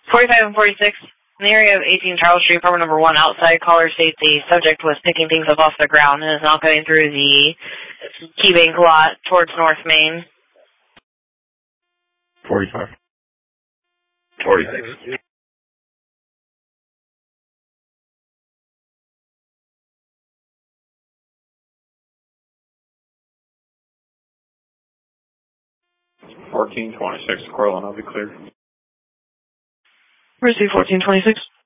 45 and 46. In the area of 18 Charles Street, apartment number 1, outside, caller states the subject was picking things up off the ground and is now going through the KeyBank lot towards North Main. 45. 46. $14.26, Cortland, I'll be cleared. Receive 1426.